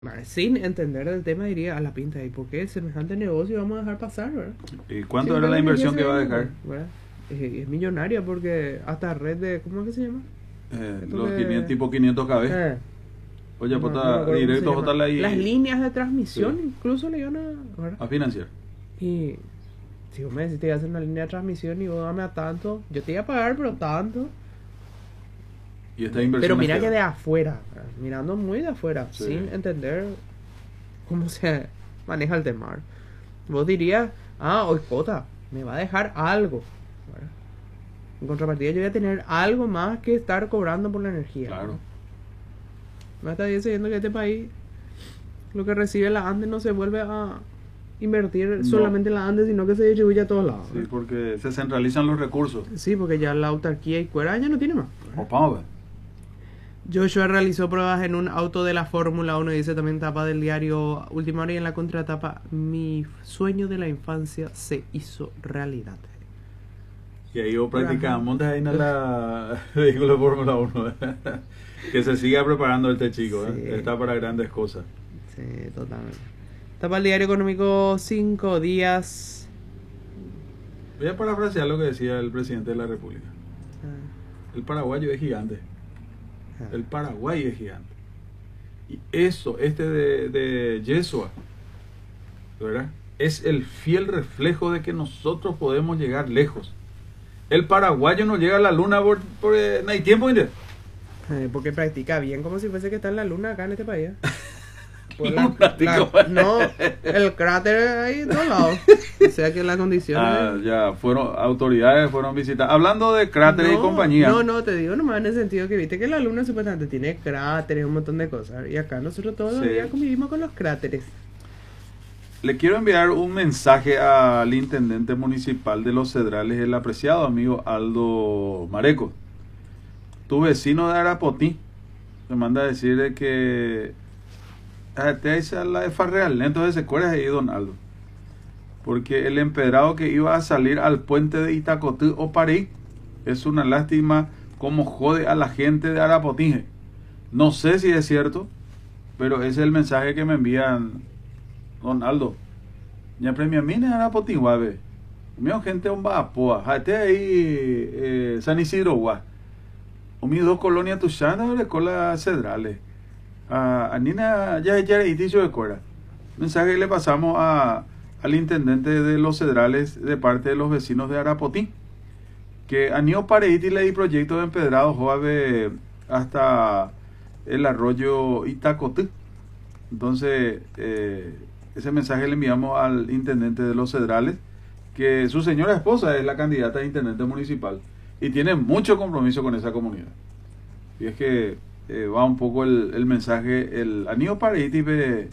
Sin entender el tema diría a la pinta, ¿y por qué semejante negocio vamos a dejar pasar, verdad? ¿Y cuánto era la inversión que va a dejar? ¿Verdad? Es millonaria porque hasta red de, ¿cómo es que se llama? Los 500, tipo 500 KB. Oye, no me pues acuerdo cómo se directo llama. J ahí Las líneas de transmisión sí, incluso le iban ¿verdad? a financiar. Y si vos me decís te voy a hacer una línea de transmisión y vos dame a tanto, yo te iba a pagar, pero tanto. Y esta inversión. Pero mira que de afuera, ¿verdad? Mirando muy de afuera, Sí. sin entender cómo se maneja el tema. ¿Verdad? Vos dirías, hoy Jota, me va a dejar algo, ¿verdad? En contrapartida yo voy a tener algo más que estar cobrando por la energía. Claro. Me está diciendo que este país lo que recibe la ANDE no se vuelve a invertir solamente en la ANDE, sino que se distribuye a todos lados. Sí, porque se centralizan los recursos. Sí, porque ya la autarquía y cuera ya no tiene más. Vamos a ver. Joshua realizó pruebas en un auto de la Fórmula 1 y dice también tapa del diario Última Hora y en la contratapa: mi sueño de la infancia se hizo realidad. Y ahí yo practicaba, montas ahí en la vehículo de Fórmula 1. Que se siga preparando este chico, Sí. Está para grandes cosas. Sí, totalmente. Tapa el diario económico 5 días. Voy a parafrasear lo que decía el presidente de la República. El paraguayo es gigante. El Paraguay es gigante. Y eso, de Yeshua, ¿verdad? Es el fiel reflejo de que nosotros podemos llegar lejos. El paraguayo no llega a la luna por no hay tiempo, ¿entendés? Porque practica bien como si fuese que está en la luna acá en este país. No, el cráter ahí en todos lados. O sea que las condiciones. Ya autoridades fueron visitadas. Hablando de cráteres y compañía. No, te digo nomás en el sentido que viste que la luna supuestamente tiene cráteres, un montón de cosas. Y acá nosotros todos los días convivimos con los cráteres. Le quiero enviar un mensaje al intendente municipal de Los Cedrales, el apreciado amigo Aldo Mareco. Tu vecino de Arapotí me manda a decir de que te dice la de Farreal, entonces se acuerda ahí, don Aldo. Porque el empedrado que iba a salir al puente de Itacotí o Parí, es una lástima cómo jode a la gente de Arapotí. No sé si es cierto, pero ese es el mensaje que me envían, don Aldo. Ya premia mina Arapotí, guave. Mío gente un bapoa, jate ahí San Isidro, guá. O mis dos colonias tuchana de cola Cedrales. A Nina ya y dicho de cora. Mensaje que le pasamos al intendente de Los Cedrales de parte de los vecinos de Arapotí, que a Nio Pareiti le di proyecto de empedrado joven hasta el arroyo Itacotí. Entonces ese mensaje le enviamos al intendente de Los Cedrales, que su señora esposa es la candidata a intendente municipal y tiene mucho compromiso con esa comunidad. Y es que va un poco el mensaje, el anillo Pareiti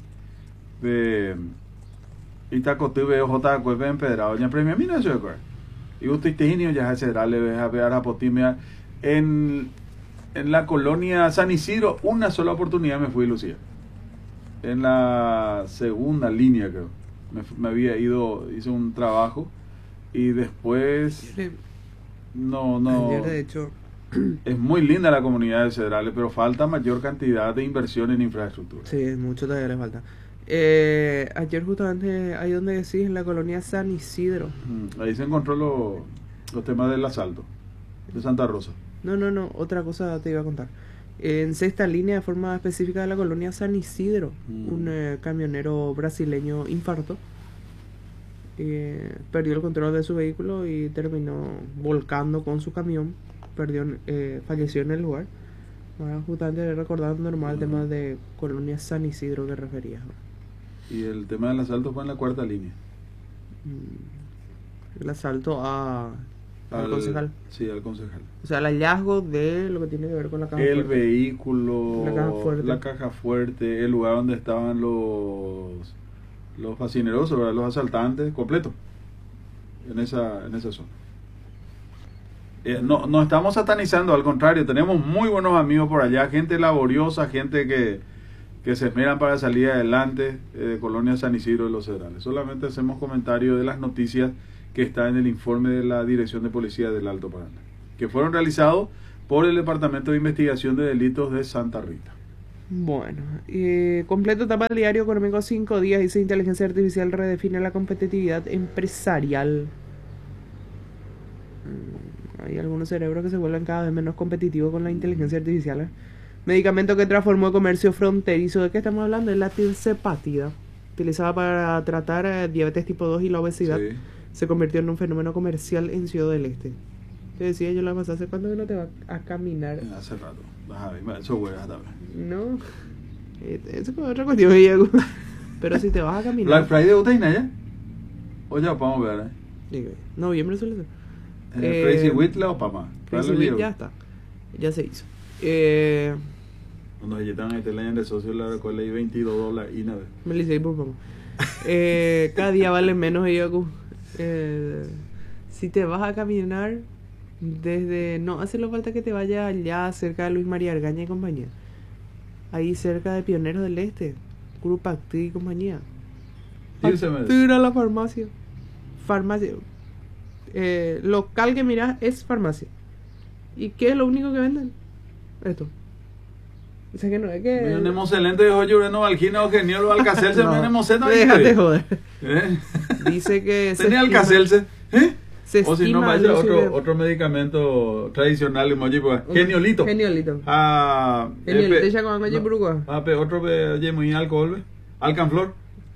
de Itacotí ve J Cueve empedrado ya premia mina eso de cor. Y usted tiene ya Cedrales ve a ver a Potimia en la colonia San Isidro, una sola oportunidad me fui, Lucía. En la segunda línea creo. Me había ido, hice un trabajo y después no. Ayer, de hecho, es muy linda la comunidad de Cedrales, pero falta mayor cantidad de inversión en infraestructura. Sí, mucho todavía le falta. Ayer justamente ahí donde decís, en la colonia San Isidro. Ahí se encontró los temas del asalto de Santa Rosa. No, otra cosa te iba a contar. En sexta línea, de forma específica de la colonia San Isidro, un camionero brasileño infartó. Perdió el control de su vehículo y terminó volcando con su camión. Falleció en el lugar. Bueno, justamente recordando normal el tema de colonia San Isidro que refería. Y el tema del asalto fue en la cuarta línea. El asalto al concejal. Sí, al concejal. O sea, el hallazgo de lo que tiene que ver con la caja fuerte. fuerte. Vehículo, La caja fuerte, el lugar donde estaban los fascinerosos, ¿verdad? Los asaltantes, completo. En esa zona. No estamos satanizando, al contrario, tenemos muy buenos amigos por allá, gente laboriosa, gente que se esmeran para salir adelante, de Colonia San Isidro de Los Cedrales. Solamente hacemos comentarios de las noticias que está en el informe de la Dirección de Policía del Alto Paraná, que fueron realizados por el Departamento de Investigación de Delitos de Santa Rita. Bueno, completo tapa del diario Económico 5 días, dice inteligencia artificial redefine la competitividad empresarial. Hay algunos cerebros que se vuelven cada vez menos competitivos con la inteligencia artificial. Medicamento que transformó el comercio fronterizo. ¿De qué estamos hablando? Es la tirzepatida, utilizada para tratar diabetes tipo 2 y la obesidad. Sí. Se convirtió en un fenómeno comercial en Ciudad del Este. Te decía yo la pasé, ¿hace cuánto que no te vas a caminar? Hace rato. Eso huele también. No, eso es otra cuestión, Diego. Pero si te vas a caminar. Black Friday, ¿usted tiene ya? O ya vamos a ver, Digo, noviembre suele ser. Crazy Whittle o Pama. Crazy Week ya está. Ya se hizo. Cuando llegan a Telén de socio la recuerda y $22 y nada. Me lo hice por favor. Cada día vale menos, Diego. Si te vas a caminar desde... No hace la falta que te vaya allá cerca de Luis María Argaña y compañía. Ahí cerca de Pioneros del Este, Grupo Acti y compañía. Ir a la farmacia. Farmacia. Local que miras es farmacia. ¿Y qué es lo único que venden? Esto. O sea que no es que... Tenemos excelente de hoyo, Breno Valgina o Genial o Alcacelce. No, tenemos déjate joder. Dice que... Tenía Alcacelce. O si no, vaya de... otro medicamento tradicional. Geniolito. Geniolito. Geniolito, ya con allí Brugua. Otro oye muy alcohol. Alcanflor.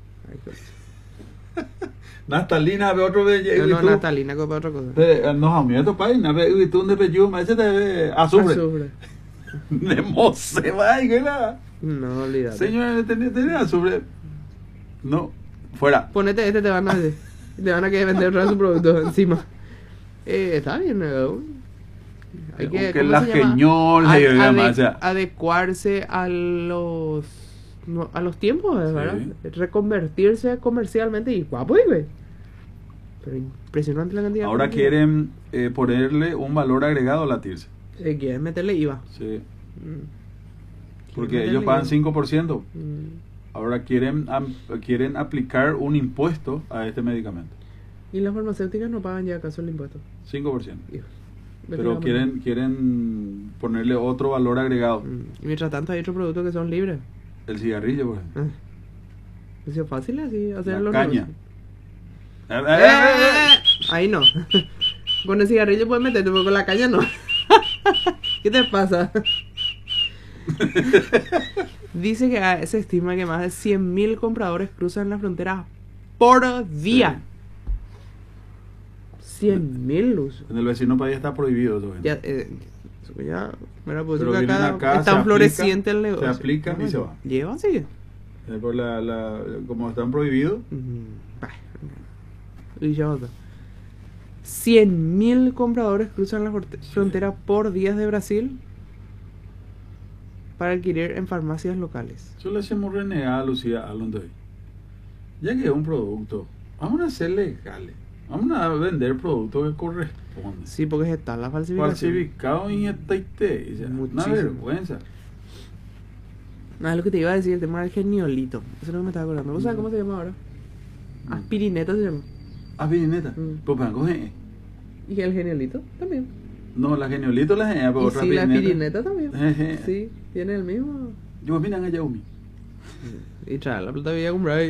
Nastalina, otro de... No, Nastalina, con otra cosa. No, a mí esto país, y tú de peyú, ese de azufre. No se va, no, olvídate. Señor, tenía azufre. No, fuera. Ponete te van a querer vender su producto encima. Está bien, hay que la geniol, adecuarse a los tiempos, ¿verdad? Sí. Reconvertirse comercialmente y guapo, güey. Pero impresionante la cantidad. Ahora quieren ponerle un valor agregado a la TIRSE. Quieren meterle IVA. Sí. Porque ellos pagan 5%. Ahora quieren aplicar un impuesto a este medicamento. ¿Y las farmacéuticas no pagan ya acaso el impuesto? 5%. Pero quieren ponerle otro valor agregado. Y mientras tanto hay otros productos que son libres. El cigarrillo, por ejemplo. Es fácil así hacer la caña. Ahí no. Con el cigarrillo puedes meterte, pero con la caña no. ¿Qué te pasa? Dice que se estima que más de 100.000 compradores cruzan la frontera por día. Sí. 100.000 luz. En el vecino país está prohibido eso. Ya, mira, pues pero acá es tan floreciente el negocio. Se aplican y se va. Lleva, sí. Por como están prohibidos. Y ya otra. 100.000 compradores cruzan la frontera por días de Brasil para adquirir en farmacias locales. Yo le hacemos renegar a Lucía Alonso. Ya que es un producto, vamos a ser legales. Vamos a vender productos que corresponden. Sí, porque está la falsificación. Falsificado y una vergüenza. Lo que te iba a decir, el tema del geniolito. Eso es lo que me estaba acordando. ¿Vos sabés cómo se llama ahora? Aspirineta se llama. Aspirineta. Pues para coger. ¿Y el geniolito? También. No, la geniolito la genia, pero otra aspirineta. La aspirineta también. Sí, tiene el mismo. Yo me miran a Yaumi. Y trae la plata que voy a comprar.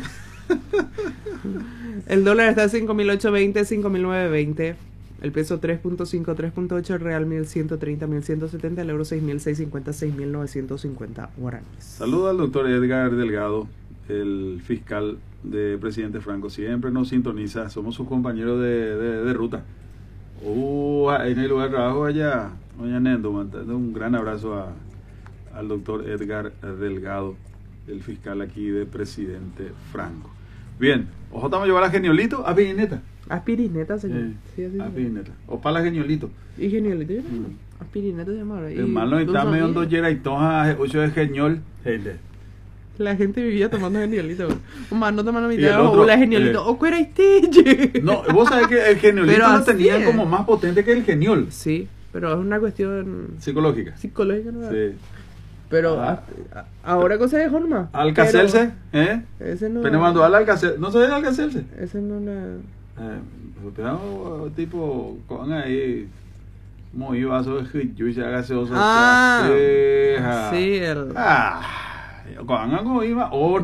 El dólar está a 5.820, 5.920. El peso 3.5, 3.8. El real 1.130, 1.170. El euro 6.650, 6.950 guaraníes. Saludos al doctor Edgar Delgado, el fiscal de Presidente Franco. Siempre nos sintoniza. Somos sus compañeros de ruta. En el lugar de trabajo allá, doña Nendo, un gran abrazo al doctor Edgar Delgado, el fiscal aquí de Presidente Franco. Bien, ojo, estamos a llevar a Geniolito, Aspirineta. Aspirineta, señor. Sí, así Aspirineta. O para la Geniolito. ¿Y Geniolito? Aspirineta se llama ahora. Hermano, está medio donde y toja, ocho de Geniol. La gente vivía tomando Geniolito. Más no tomando mitad o la Geniolito. O cuera No, vos sabés que el Geniolito lo tenían como más potente que el Geniol. Sí, pero es una cuestión psicológica, ¿no? Sí. Pero ahora cosa de Jorma. Alcacelce, Ese no. Pero mandó al Alcacelce. ¿No sabes Alcacelce? Ese no la. Tipo, con ahí. Muy vaso de yo ya gaseoso. Ah, Ceja. sí, el... Ah, con iba